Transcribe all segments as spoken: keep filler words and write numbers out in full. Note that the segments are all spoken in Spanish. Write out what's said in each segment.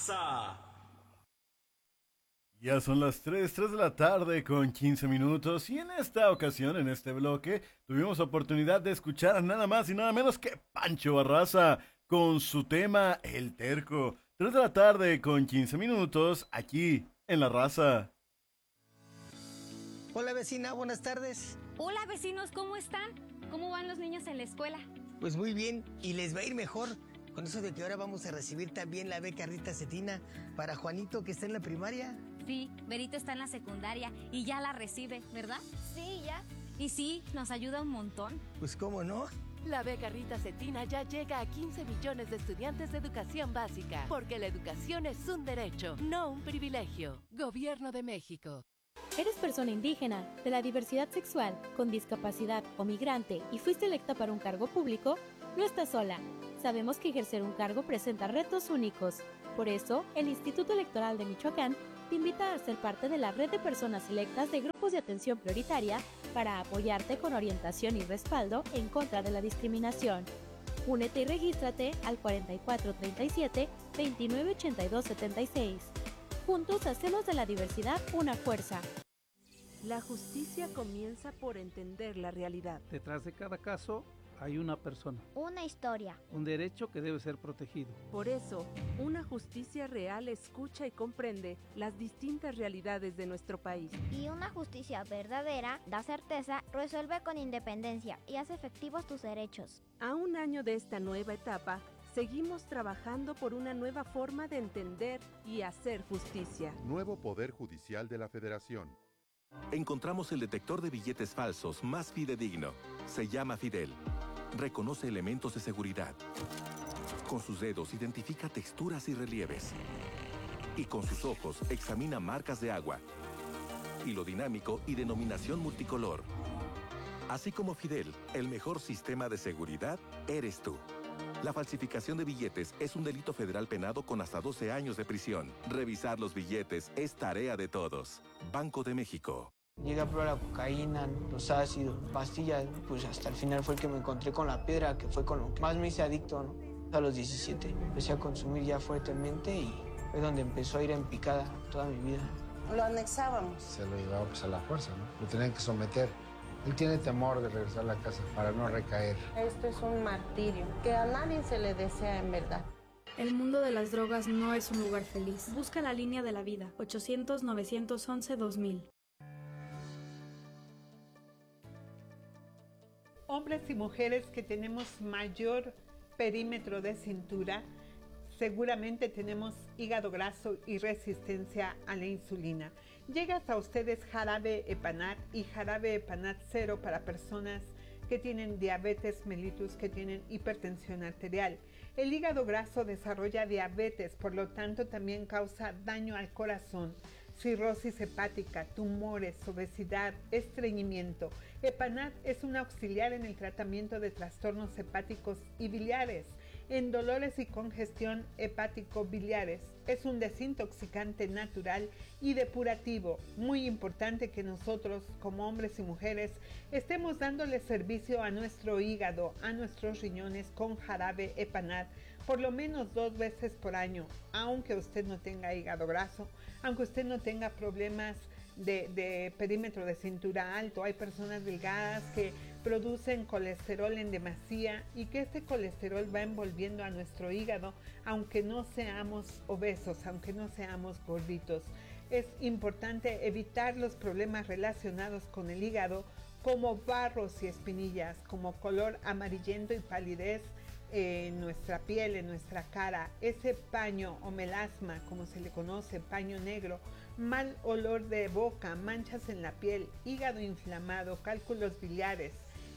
raza. Ya son las tres, tres de la tarde con quince minutos y en esta ocasión, en este bloque, tuvimos oportunidad de escuchar a nada más y nada menos que Pancho Barraza con su tema El Terco. Tres de la tarde con quince minutos aquí en La Raza. Hola vecina, buenas tardes. Hola vecinos, ¿cómo están? ¿Cómo van los niños en la escuela? Pues muy bien, y les va a ir mejor con eso de que ahora vamos a recibir también la beca Rita Cetina para Juanito que está en la primaria. Sí, Berito está en la secundaria y ya la recibe, ¿verdad? Sí, ya. Y sí, nos ayuda un montón. Pues cómo no. La beca Rita Cetina ya llega a quince millones de estudiantes de educación básica, porque la educación es un derecho, no un privilegio. Gobierno de México. ¿Eres persona indígena, de la diversidad sexual, con discapacidad o migrante y fuiste electa para un cargo público? No estás sola. Sabemos que ejercer un cargo presenta retos únicos. Por eso, el Instituto Electoral de Michoacán te invita a ser parte de la red de personas electas de grupos de atención prioritaria para apoyarte con orientación y respaldo en contra de la discriminación. Únete y regístrate al cuarenta y cuatro treinta y siete veintinueve ochenta y dos setenta y seis. Juntos hacemos de la diversidad una fuerza. La justicia comienza por entender la realidad. Detrás de cada caso hay una persona, Una historia. un derecho que debe ser protegido. Por eso, una justicia real escucha y comprende las distintas realidades de nuestro país. Y una justicia verdadera da certeza, resuelve con independencia y hace efectivos tus derechos. A un año de esta nueva etapa, seguimos trabajando por una nueva forma de entender y hacer justicia. Nuevo Poder Judicial de la Federación. Encontramos el detector de billetes falsos más fidedigno. Se llama Fidel. Reconoce elementos de seguridad. Con sus dedos identifica texturas y relieves. Y con sus ojos examina marcas de agua, hilo dinámico y denominación multicolor. Así como Fidel, el mejor sistema de seguridad eres tú. La falsificación de billetes es un delito federal penado con hasta doce años de prisión. Revisar los billetes es tarea de todos. Banco de México. Llegué a probar la cocaína, los ácidos, pastillas, pues hasta el final fue el que me encontré con la piedra, que fue con lo que más me hice adicto, ¿no? A los diecisiete empecé a consumir ya fuertemente y fue donde empezó a ir en picada toda mi vida. Lo anexábamos. Se lo llevaba pues a la fuerza, ¿no? Lo tenían que someter. Él tiene temor de regresar a la casa para no recaer. Esto es un martirio que a nadie se le desea en verdad. El mundo de las drogas no es un lugar feliz. Busca la línea de la vida. ochocientos, novecientos once, dos mil. Hombres y mujeres que tenemos mayor perímetro de cintura, seguramente tenemos hígado graso y resistencia a la insulina. Llega hasta ustedes Jarabe Epanat y Jarabe Epanat Cero para personas que tienen diabetes mellitus, que tienen hipertensión arterial. El hígado graso desarrolla diabetes, por lo tanto también causa daño al corazón, cirrosis hepática, tumores, obesidad, estreñimiento. Epanat es un auxiliar en el tratamiento de trastornos hepáticos y biliares, en dolores y congestión hepático-biliares. Es un desintoxicante natural y depurativo. Muy importante que nosotros, como hombres y mujeres, estemos dándole servicio a nuestro hígado, a nuestros riñones con Jarabe Epanat, por lo menos dos veces por año, aunque usted no tenga hígado graso, aunque usted no tenga problemas de, de perímetro de cintura alto. Hay personas delgadas que producen colesterol en demasía y que este colesterol va envolviendo a nuestro hígado, aunque no seamos obesos, aunque no seamos gorditos. Es importante evitar los problemas relacionados con el hígado, como barros y espinillas, como color amarillento y palidez en nuestra piel, en nuestra cara, ese paño o melasma, como se le conoce, paño negro, mal olor de boca, manchas en la piel, hígado inflamado, cálculos biliares.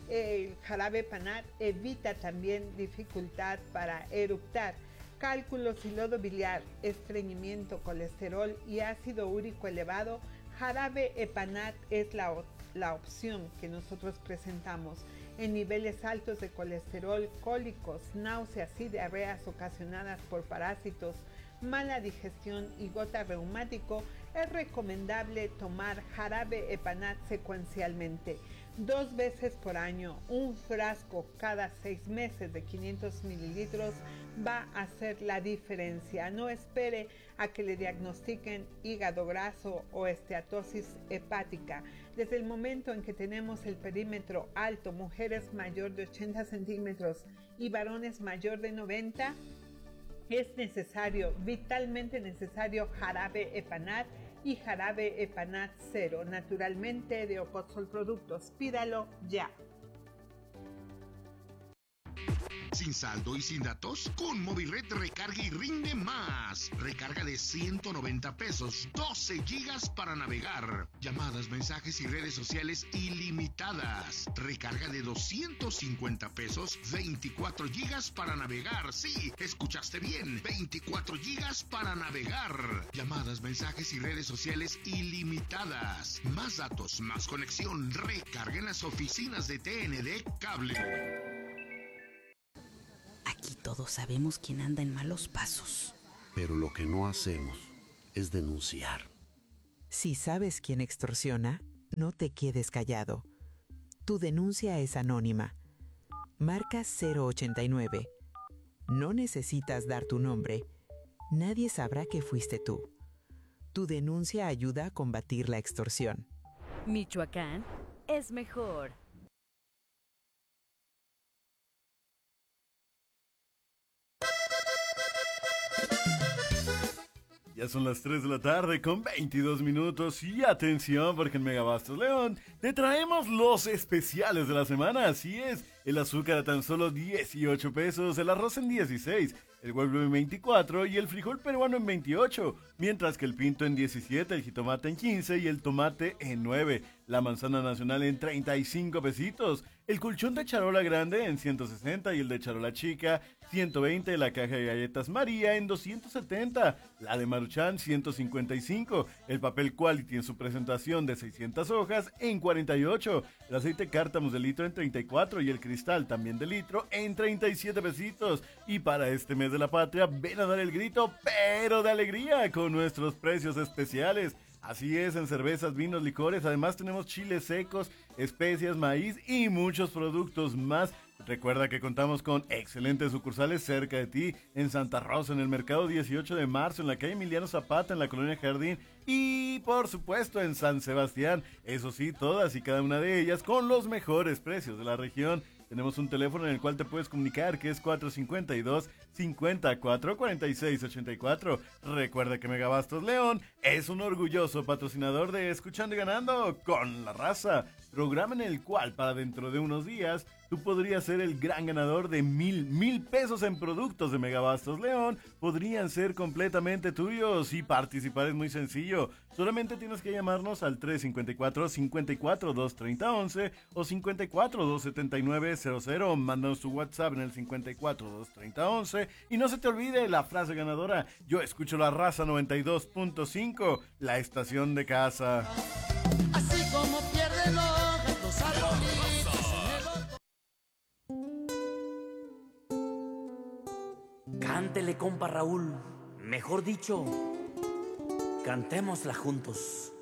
El Jarabe Epanat evita también dificultad para eructar, cálculos y lodo biliar, estreñimiento, colesterol y ácido úrico elevado. Jarabe Epanat es la, la opción que nosotros presentamos en niveles altos de colesterol, cólicos, náuseas y diarreas ocasionadas por parásitos, mala digestión y gota reumático. Es recomendable tomar Jarabe Epanat secuencialmente, dos veces por año, un frasco cada seis meses de quinientos mililitros va a hacer la diferencia. No espere a que le diagnostiquen hígado graso o esteatosis hepática. Desde el momento en que tenemos el perímetro alto, mujeres mayor de ochenta centímetros y varones mayor de noventa, es necesario, vitalmente necesario, jarabe Epanat y jarabe Epanat cero, naturalmente de Ocotzol Productos. Pídalo ya. ¿Sin saldo y sin datos? Con Movirred recarga y rinde más. Recarga de ciento noventa pesos, doce gigas para navegar. Llamadas, mensajes y redes sociales ilimitadas. Recarga de doscientos cincuenta pesos, veinticuatro gigas para navegar. Sí, escuchaste bien, veinticuatro gigas para navegar. Llamadas, mensajes y redes sociales ilimitadas. Más datos, más conexión. Recarga en las oficinas de T N D Cable. Aquí todos sabemos quién anda en malos pasos. Pero lo que no hacemos es denunciar. Si sabes quién extorsiona, no te quedes callado. Tu denuncia es anónima. Marca cero ochenta y nueve. No necesitas dar tu nombre. Nadie sabrá que fuiste tú. Tu denuncia ayuda a combatir la extorsión. Michoacán es mejor. Ya son las tres de la tarde con veintidós minutos y atención porque en Megabastos León te traemos los especiales de la semana. Así es, el azúcar a tan solo dieciocho pesos, el arroz en dieciséis, el huevo en veinticuatro y el frijol peruano en veintiocho, mientras que el pinto en diecisiete, el jitomate en quince y el tomate en nueve, la manzana nacional en treinta y cinco pesitos, el colchón de charola grande en ciento sesenta y el de charola chica ciento veinte, la caja de galletas María en doscientos setenta, la de Maruchan ciento cincuenta y cinco, el papel Quality en su presentación de seiscientas hojas en cuarenta y ocho, el aceite cártamos de litro en treinta y cuatro y el cristal también de litro en treinta y siete pesitos. Y para este mes de la patria, ven a dar el grito, pero de alegría, con nuestros precios especiales. Así es, en cervezas, vinos, licores, además tenemos chiles secos, especias, maíz y muchos productos más. Recuerda que contamos con excelentes sucursales cerca de ti, en Santa Rosa, en el mercado dieciocho de marzo, en la calle Emiliano Zapata, en la colonia Jardín y por supuesto en San Sebastián. Eso sí, todas y cada una de ellas con los mejores precios de la región. Tenemos un teléfono en el cual te puedes comunicar que es cuatro cinco dos, cinco cuatro, cuatro seis ocho cuatro. Recuerda que Megabastos León es un orgulloso patrocinador de Escuchando y Ganando con la Raza, programa en el cual para dentro de unos días tú podrías ser el gran ganador de mil, mil pesos en productos de Megabastos León. Podrían ser completamente tuyos y participar es muy sencillo. Solamente tienes que llamarnos al tres cinco cuatro, cinco cuatro, dos tres cero, once o cinco cuatro, dos siete nueve, cero cero. Mándanos tu WhatsApp en el cinco cuatro, dos tres cero, once y no se te olvide la frase ganadora. Yo escucho la Raza noventa y dos punto cinco, la estación de casa. Así como pierden los gatos arbolitos. Cántele, compa Raúl. Mejor dicho, cantémosla juntos.